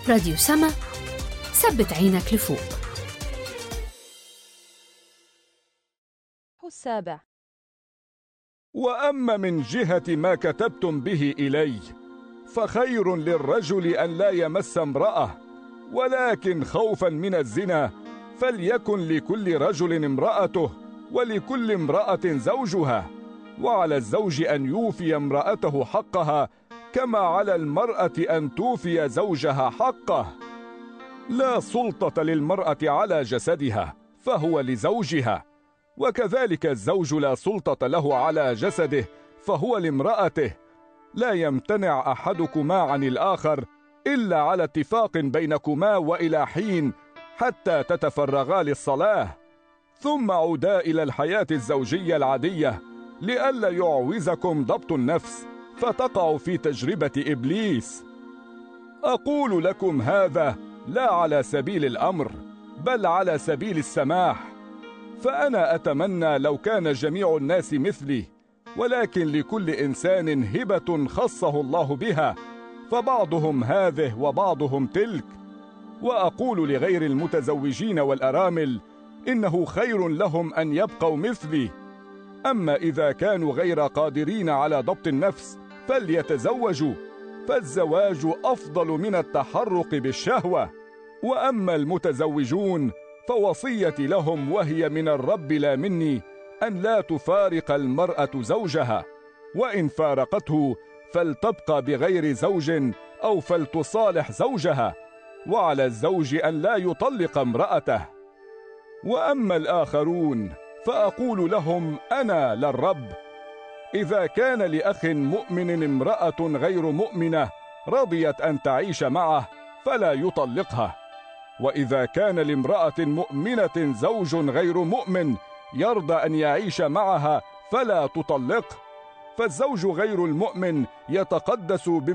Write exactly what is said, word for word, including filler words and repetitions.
راديو سما، ثبت عينك لفوق. السابع: وأما من جهة ما كتبتم به إلي فخير للرجل أن لا يمس امرأة، ولكن خوفا من الزنا فليكن لكل رجل امرأته ولكل امرأة زوجها، وعلى الزوج أن يوفي امرأته حقها كما على المرأة أن توفي زوجها حقه. لا سلطة للمرأة على جسدها فهو لزوجها، وكذلك الزوج لا سلطة له على جسده فهو لامرأته. لا يمتنع أحدكما عن الآخر إلا على اتفاق بينكما وإلى حين حتى تتفرغا للصلاة، ثم عودا إلى الحياة الزوجية العادية لئلا يعوزكم ضبط النفس فتقعوا في تجربة إبليس. أقول لكم هذا لا على سبيل الأمر بل على سبيل السماح، فأنا أتمنى لو كان جميع الناس مثلي، ولكن لكل إنسان هبة خصه الله بها، فبعضهم هذه وبعضهم تلك. وأقول لغير المتزوجين والأرامل إنه خير لهم أن يبقوا مثلي، أما إذا كانوا غير قادرين على ضبط النفس فليتزوجوا، فالزواج أفضل من التحرق بالشهوة. وأما المتزوجون فوصيتي لهم وهي من الرب لا مني أن لا تفارق المرأة زوجها، وإن فارقته فلتبقى بغير زوج أو فلتصالح زوجها، وعلى الزوج أن لا يطلق امرأته. وأما الآخرون فأقول لهم أنا للرب: إذا كان لأخ مؤمن امرأة غير مؤمنة رضيت أن تعيش معه فلا يطلقها، وإذا كان لامرأة مؤمنة زوج غير مؤمن يرضى أن يعيش معها فلا تطلقه، فالزوج غير المؤمن يتقدس